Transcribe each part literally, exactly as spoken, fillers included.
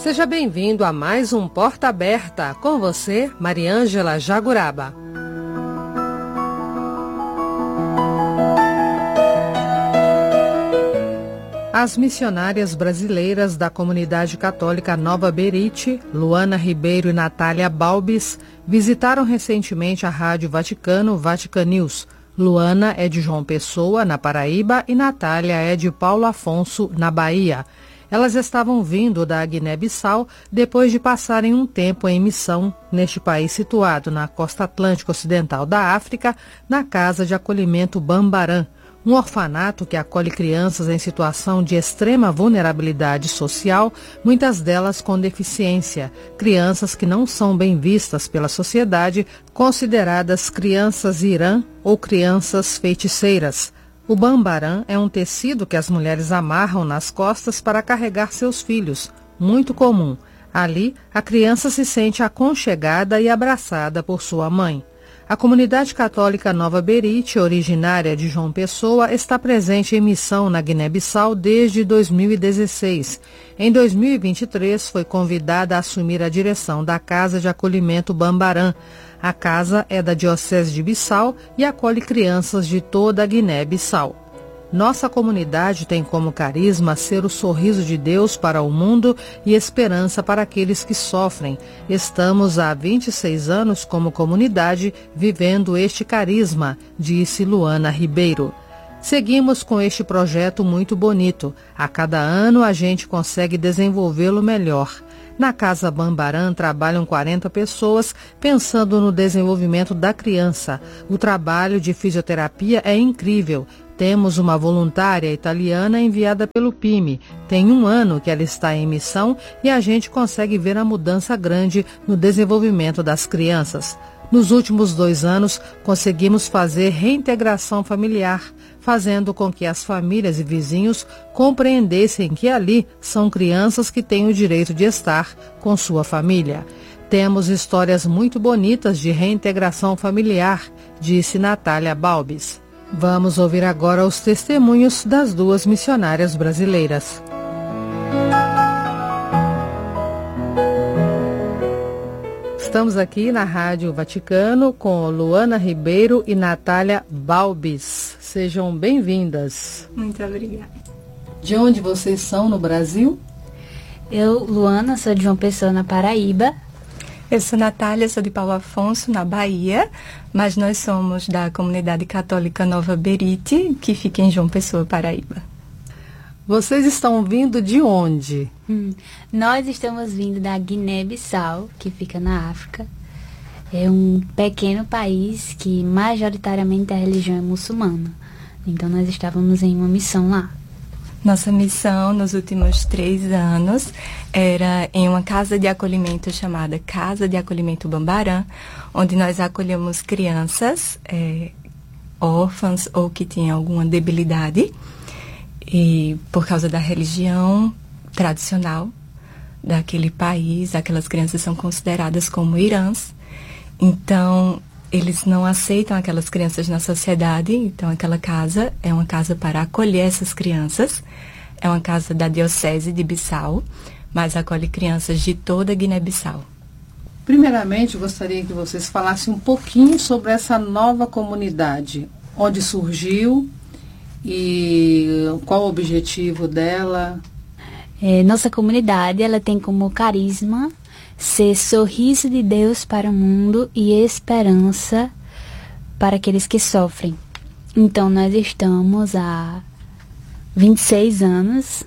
Seja bem-vindo a mais um Porta Aberta. Com você, Mariângela Jaguraba. As missionárias brasileiras da comunidade católica Nova Berite, Luana Ribeiro e Natália Balbis, visitaram recentemente a Rádio Vaticano, Vatican News. Luana é de João Pessoa, na Paraíba, e Natália é de Paulo Afonso, na Bahia. Elas estavam vindo da Guiné-Bissau depois de passarem um tempo em missão neste país situado na costa atlântica ocidental da África, na Casa de Acolhimento Bambarã, um orfanato que acolhe crianças em situação de extrema vulnerabilidade social, muitas delas com deficiência, crianças que não são bem vistas pela sociedade, consideradas crianças irã ou crianças feiticeiras. O bambarã é um tecido que as mulheres amarram nas costas para carregar seus filhos, muito comum. Ali, a criança se sente aconchegada e abraçada por sua mãe. A comunidade católica Nova Berite, originária de João Pessoa, está presente em missão na Guiné-Bissau desde dois mil e dezesseis. Em dois mil e vinte e três, foi convidada a assumir a direção da Casa de Acolhimento Bambarã. A casa é da Diocese de Bissau e acolhe crianças de toda a Guiné-Bissau. Nossa comunidade tem como carisma ser o sorriso de Deus para o mundo e esperança para aqueles que sofrem. Estamos há vinte e seis anos como comunidade vivendo este carisma, disse Luana Ribeiro. Seguimos com este projeto muito bonito. A cada ano a gente consegue desenvolvê-lo melhor. Na Casa Bambarã trabalham quarenta pessoas pensando no desenvolvimento da criança. O trabalho de fisioterapia é incrível. Temos uma voluntária italiana enviada pelo P I M. Tem um ano que ela está em missão e a gente consegue ver a mudança grande no desenvolvimento das crianças. Nos últimos dois anos, conseguimos fazer reintegração familiar, fazendo com que as famílias e vizinhos compreendessem que ali são crianças que têm o direito de estar com sua família. Temos histórias muito bonitas de reintegração familiar, disse Natália Balbis. Vamos ouvir agora os testemunhos das duas missionárias brasileiras. Estamos aqui na Rádio Vaticano com Luana Ribeiro e Natália Balbis. Sejam bem-vindas. Muito obrigada. De onde vocês são no Brasil? Eu, Luana, sou de João Pessoa, na Paraíba. Eu sou Natália, sou de Paulo Afonso, na Bahia, mas nós somos da comunidade católica Nova Berite, que fica em João Pessoa, Paraíba. Vocês estão vindo de onde? Hum, nós estamos vindo da Guiné-Bissau, que fica na África. É um pequeno país que majoritariamente a religião é muçulmana. Então nós estávamos em uma missão lá. Nossa missão nos últimos três anos era em uma casa de acolhimento chamada Casa de Acolhimento Bambarã, onde nós acolhemos crianças é, órfãs ou que tinham alguma debilidade. E por causa da religião tradicional daquele país, aquelas crianças são consideradas como irãs. Então, eles não aceitam aquelas crianças na sociedade. Então, aquela casa é uma casa para acolher essas crianças. É uma casa da Diocese de Bissau, mas acolhe crianças de toda a Guiné-Bissau. Primeiramente, gostaria que vocês falassem um pouquinho sobre essa nova comunidade. Onde surgiu e qual o objetivo dela? É, nossa comunidade, ela tem como carisma ser sorriso de Deus para o mundo e esperança para aqueles que sofrem. Então, nós estamos há vinte e seis anos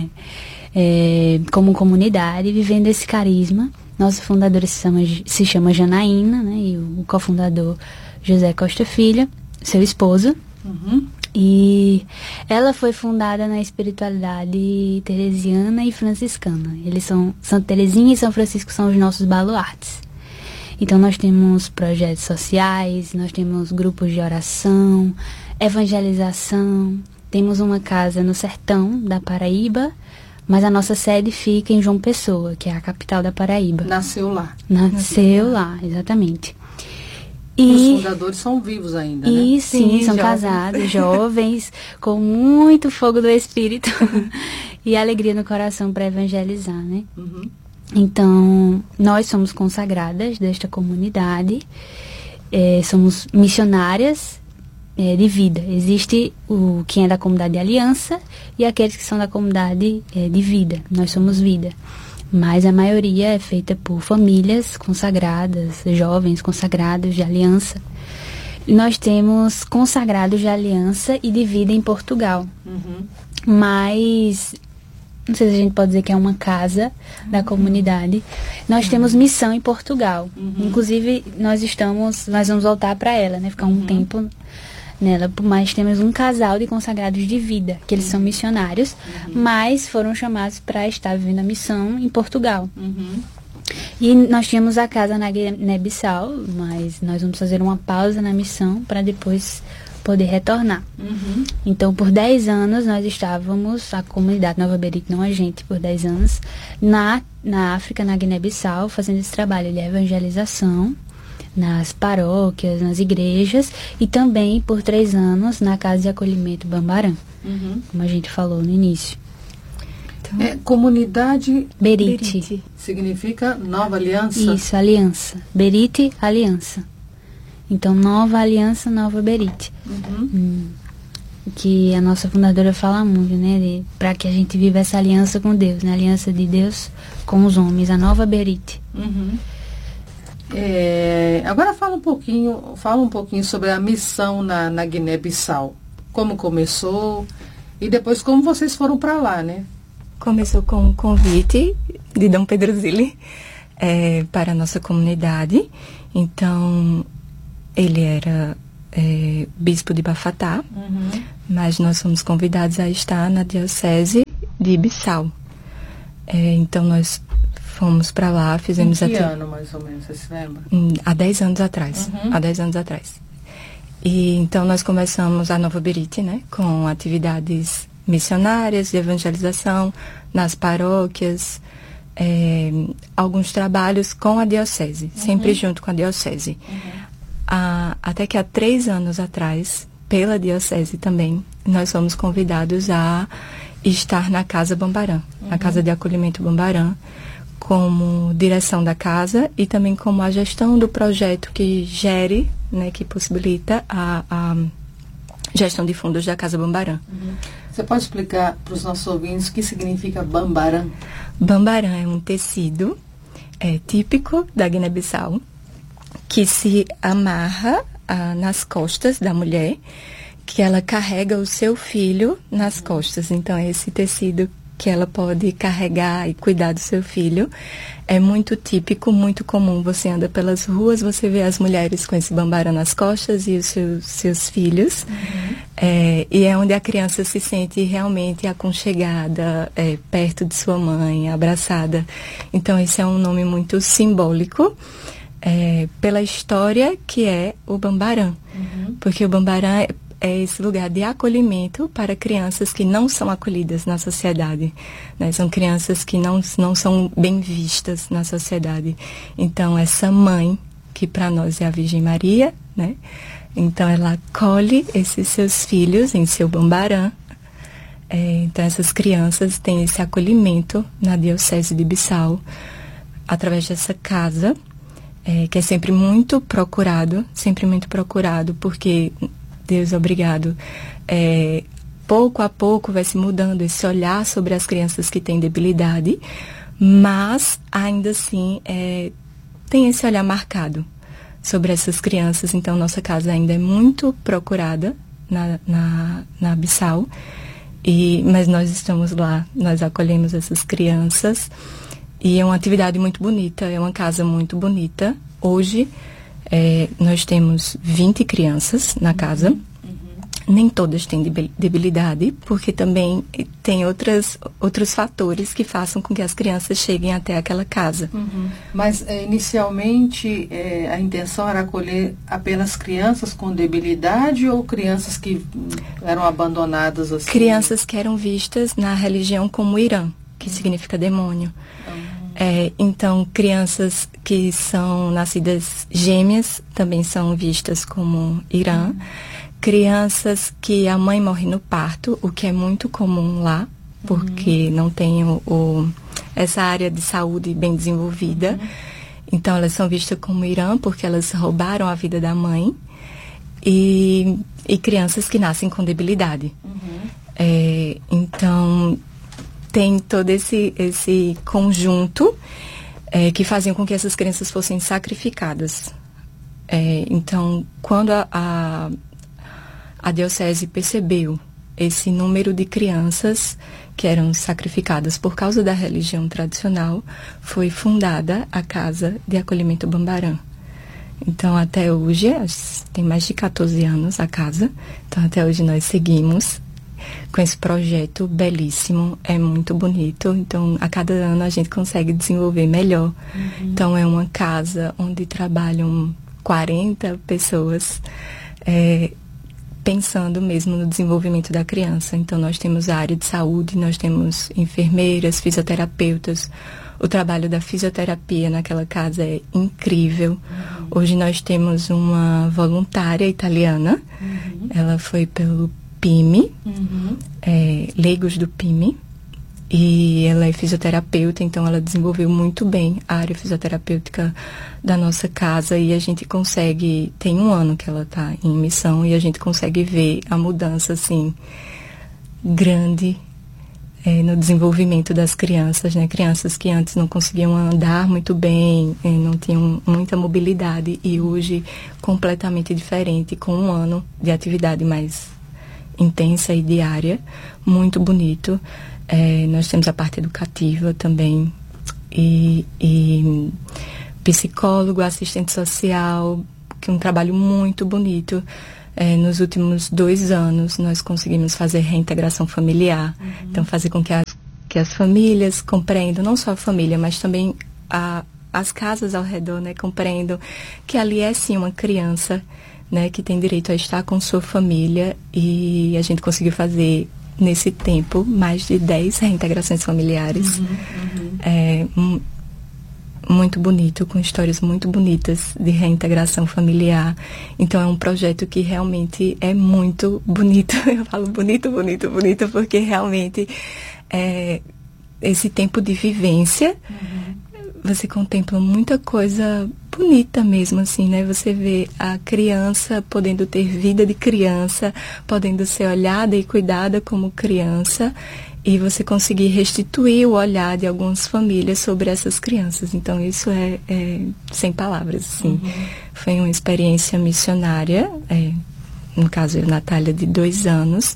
é, como comunidade vivendo esse carisma. Nosso fundador se chama, se chama Janaína, né, e o cofundador José Costa Filho, seu esposo. Uhum. E ela foi fundada na espiritualidade teresiana e franciscana. Eles são, Santa Teresinha e São Francisco são os nossos baluartes. Então nós temos projetos sociais, nós temos grupos de oração, evangelização. Temos uma casa no sertão da Paraíba, mas a nossa sede fica em João Pessoa, que é a capital da Paraíba. Nasceu lá. Nasceu lá, exatamente. E os fundadores são vivos ainda, né? E sim, sim são jovens. casados, jovens, com muito fogo do Espírito e alegria no coração para evangelizar, né? Uhum. Então, nós somos consagradas desta comunidade, é, somos missionárias é, de vida. Existe o quem é da comunidade de aliança e aqueles que são da comunidade é, de vida. Nós somos vida. Mas a maioria é feita por famílias consagradas, jovens consagrados de aliança. Nós temos consagrados de aliança e de vida em Portugal. Uhum. Mas, não sei se a gente pode dizer que é uma casa uhum. da comunidade. Nós uhum. temos missão em Portugal. Uhum. Inclusive, nós estamos, nós vamos voltar para ela, né? Ficar um uhum. tempo nela. Mas temos um casal de consagrados de vida, que eles uhum. são missionários, uhum. mas foram chamados para estar vivendo a missão em Portugal. Uhum. E nós tínhamos a casa na Guiné-Bissau, mas nós vamos fazer uma pausa na missão para depois poder retornar. Uhum. Então, por dez anos, nós estávamos, a comunidade Nova Berite, não a gente, por dez anos, na, na África, na Guiné-Bissau, fazendo esse trabalho de evangelização nas paróquias, nas igrejas, e também por três anos na Casa de Acolhimento Bambarã, uhum. como a gente falou no início. Então, é, comunidade Berite. Berite significa Nova Aliança? Isso, aliança. Berite, aliança. Então, Nova Aliança, Nova Berite. Uhum. Hum, que a nossa fundadora fala muito, né? Para que a gente viva essa aliança com Deus, né? A aliança de Deus com os homens, a Nova Berite. Uhum. É, agora fala um pouquinho, fala um pouquinho sobre a missão na, na Guiné-Bissau. Como começou e depois como vocês foram para lá, né? Começou com um convite de Dom Pedro Zilli é, para a nossa comunidade. Então, ele era é, bispo de Bafatá, uhum. mas nós fomos convidados a estar na diocese de Bissau. É, então, nós fomos para lá, fizemos... Em que até... ano, mais ou menos, você se lembra? Há dez anos atrás. Uhum. Há dez anos atrás. E, então, nós começamos a Nova Berite, né, com atividades missionárias de evangelização nas paróquias, é, alguns trabalhos com a diocese, uhum. sempre junto com a diocese. Uhum. A, até que há três anos atrás, pela diocese também, nós fomos convidados a estar na Casa Bambarã, uhum. a Casa de Acolhimento Bambarã, como direção da casa e também como a gestão do projeto que gere, né, que possibilita a, a gestão de fundos da Casa Bambarã. Uhum. Você pode explicar para os nossos ouvintes o que significa Bambarã? Bambarã é um tecido é, típico da Guiné-Bissau que se amarra ah, nas costas da mulher, que ela carrega o seu filho nas uhum. costas. Então, é esse tecido que ela pode carregar e cuidar do seu filho. É muito típico, muito comum. Você anda pelas ruas, você vê as mulheres com esse bambarã nas costas e os seus, seus filhos. Uhum. É, e é onde a criança se sente realmente aconchegada, é, perto de sua mãe, abraçada. Então, esse é um nome muito simbólico, é, pela história que é o bambarã. Uhum. Porque o bambarã é é esse lugar de acolhimento para crianças que não são acolhidas na sociedade, né? São crianças que não, não são bem vistas na sociedade. Então, essa mãe, que para nós é a Virgem Maria, né? Então, ela acolhe esses seus filhos em seu bambarã. É, então, essas crianças têm esse acolhimento na Diocese de Bissau, através dessa casa, é, que é sempre muito procurado, sempre muito procurado, porque... Deus, obrigado. É, pouco a pouco vai se mudando esse olhar sobre as crianças que têm debilidade, mas ainda assim é, tem esse olhar marcado sobre essas crianças. Então, nossa casa ainda é muito procurada na, na, na Bissau, e, mas nós estamos lá, nós acolhemos essas crianças e é uma atividade muito bonita, é uma casa muito bonita. Hoje, É, nós temos vinte crianças na casa. Uhum. Uhum. Nem todas têm debilidade, porque também tem outras, outros fatores que façam com que as crianças cheguem até aquela casa. Uhum. Mas, é, inicialmente, é, a intenção era acolher apenas crianças com debilidade ou crianças que eram abandonadas assim? Crianças que eram vistas na religião como Irã, que uhum. significa demônio. Uhum. É, então, crianças que são nascidas gêmeas também são vistas como Irã. Uhum. Crianças que a mãe morre no parto, o que é muito comum lá, porque uhum. não tem o, o, essa área de saúde bem desenvolvida. Uhum. Então, elas são vistas como Irã porque elas roubaram a vida da mãe. E, e crianças que nascem com debilidade. Uhum. É, então, tem todo esse, esse conjunto é, que faziam com que essas crianças fossem sacrificadas. É, então, quando a, a, a diocese percebeu esse número de crianças que eram sacrificadas por causa da religião tradicional, foi fundada a Casa de Acolhimento Bambarã. Então, até hoje, tem mais de quatorze anos a casa, então até hoje nós seguimos com esse projeto belíssimo, é muito bonito, então a cada ano a gente consegue desenvolver melhor. Uhum. Então, é uma casa onde trabalham quarenta pessoas, é, pensando mesmo no desenvolvimento da criança. Então, nós temos a área de saúde, nós temos enfermeiras, fisioterapeutas. O trabalho da fisioterapia naquela casa é incrível. Uhum. Hoje nós temos uma voluntária italiana. Uhum. Ela foi pelo P I M I, uhum. é, Leigos do P I M I. E ela é fisioterapeuta, então ela desenvolveu muito bem a área fisioterapêutica da nossa casa. E a gente consegue, tem um ano que ela está em missão, e a gente consegue ver a mudança, assim, grande, É, no desenvolvimento das crianças, né? Crianças que antes não conseguiam andar muito bem, é, não tinham muita mobilidade, e hoje completamente diferente, com um ano de atividade mais intensa e diária, muito bonito. É, nós temos a parte educativa também, e, e psicólogo, assistente social, que é um trabalho muito bonito. É, nos últimos dois anos, nós conseguimos fazer reintegração familiar. Uhum. Então, fazer com que as, que as famílias compreendam, não só a família, mas também a, as casas ao redor, né, compreendam que ali é, sim, uma criança, né, que tem direito a estar com sua família. E a gente conseguiu fazer, nesse tempo, mais de dez reintegrações familiares. Uhum, uhum. É, um, muito bonito, com histórias muito bonitas de reintegração familiar. Então, é um projeto que realmente é muito bonito. Eu falo bonito, bonito, bonito, porque realmente é, esse tempo de vivência, uhum. você contempla muita coisa bonita mesmo, assim, né? Você vê a criança podendo ter vida de criança, podendo ser olhada e cuidada como criança, e você conseguir restituir o olhar de algumas famílias sobre essas crianças. Então, isso é, é sem palavras, assim. Uhum. Foi uma experiência missionária, é, no caso, eu, Natália, de dois anos,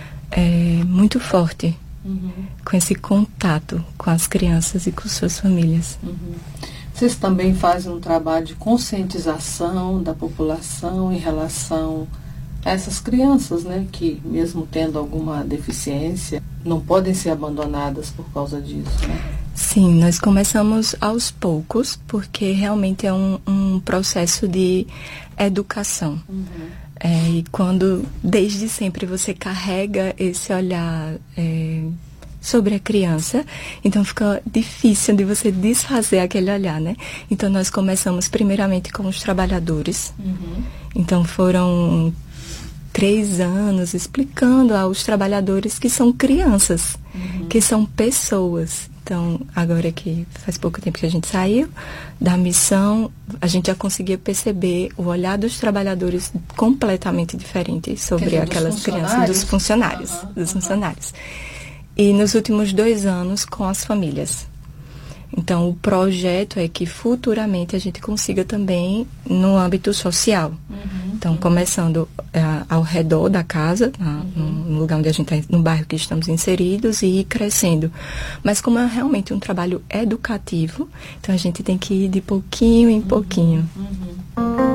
é, muito forte, uhum. com esse contato com as crianças e com suas famílias. Uhum. Vocês também fazem um trabalho de conscientização da população em relação a essas crianças, né, que mesmo tendo alguma deficiência, não podem ser abandonadas por causa disso, né? Sim, nós começamos aos poucos, porque realmente é um, um processo de educação. Uhum. É, e quando, desde sempre, você carrega esse olhar é, sobre a criança, então fica difícil de você desfazer aquele olhar, né? Então, nós começamos primeiramente com os trabalhadores. Uhum. Então, foram três anos explicando aos trabalhadores que são crianças, uhum. que são pessoas. Então, agora que faz pouco tempo que a gente saiu da missão, a gente já conseguia perceber o olhar dos trabalhadores completamente diferente sobre dizer, aquelas crianças, dos funcionários, uhum, dos uhum. funcionários. E nos últimos dois anos com as famílias. Então, o projeto é que futuramente a gente consiga também no âmbito social. Uhum, então, uhum. começando uh, ao redor da casa, uh, uhum. no lugar onde a gente está, no bairro que estamos inseridos, e ir crescendo. Mas como é realmente um trabalho educativo, então a gente tem que ir de pouquinho em pouquinho. Uhum, uhum.